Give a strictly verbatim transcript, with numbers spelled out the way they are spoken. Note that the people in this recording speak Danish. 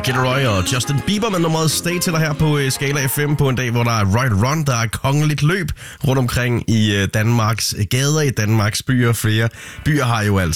Gilroy og Justin Bieber med nummeret Stay til dig her på Skala F M på en dag, hvor der er Right Run, der er kongeligt løb rundt omkring i Danmarks gader, i Danmarks byer. Flere byer har jo altså